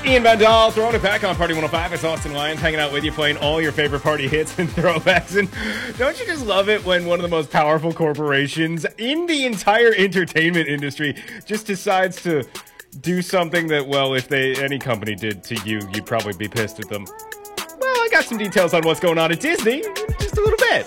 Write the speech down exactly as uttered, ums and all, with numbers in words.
Ian Vandal throwing it back on Party one oh five. It's Austin Lyons hanging out with you, playing all your favorite party hits and throwbacks. And don't you just love it when one of the most powerful corporations in the entire entertainment industry just decides to do something that, well, if they any company did to you, you'd probably be pissed at them. Well, I got some details on what's going on at Disney in just a little bit.